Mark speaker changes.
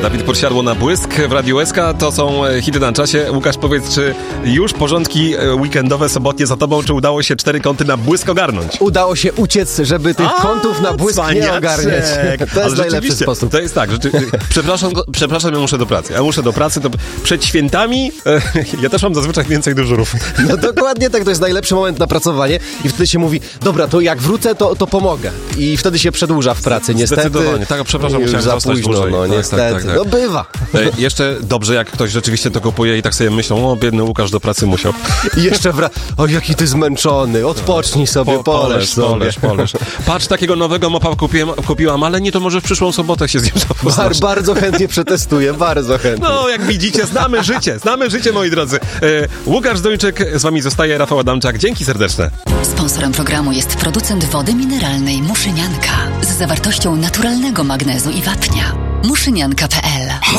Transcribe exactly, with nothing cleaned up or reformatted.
Speaker 1: Dawid Podsiadło na Błysk w Radiu S K. To są hity na czasie. Łukasz, powiedz, czy już porządki weekendowe, sobotnie za tobą, czy udało się cztery kąty na Błysk ogarnąć?
Speaker 2: Udało się uciec, żeby tych
Speaker 1: A,
Speaker 2: kątów na Błysk
Speaker 1: cwaniaczek.
Speaker 2: nie ogarniać. To jest
Speaker 1: Ale
Speaker 2: najlepszy sposób.
Speaker 1: To jest tak, że, przepraszam, przepraszam, ja muszę do pracy. Ja muszę do pracy, to przed świętami e, ja też mam zazwyczaj więcej dyżurów.
Speaker 2: No dokładnie tak, to jest najlepszy moment na pracowanie i wtedy się mówi, dobra, to jak wrócę, to, to pomogę. I wtedy się przedłuża w pracy, niestety.
Speaker 1: Zdecydowanie, tak, przepraszam, musiałem
Speaker 2: za
Speaker 1: zostać
Speaker 2: późno,
Speaker 1: dłużej.
Speaker 2: no
Speaker 1: Tak,
Speaker 2: niestety,
Speaker 1: tak, tak, tak.
Speaker 2: no bywa.
Speaker 1: E, jeszcze dobrze, jak ktoś rzeczywiście to kupuje i tak sobie myślą, o, biedny Łukasz do pracy musiał.
Speaker 2: I jeszcze wra... O, jaki ty zmęczony, odpocznij sobie,
Speaker 1: Po,
Speaker 2: polesz sobie.
Speaker 1: polesz, polesz. Patrz, takiego nowego mopa kupiłem, kupiłam, ale nie, to może w przyszłą sobotę się z nim zapoznasz.
Speaker 2: Bar, bardzo chętnie przetestuję, bardzo chętnie.
Speaker 1: No, jak widzicie, znamy życie, znamy życie, moi drodzy. E, Łukasz Zdończyk, z wami zostaje Rafał Adamczak. Dzięki serdeczne.
Speaker 3: Sponsorem programu jest producent wody mineralnej Muszynianka z zawartością naturalnego magnezu i wapnia. muszynianka kropka p l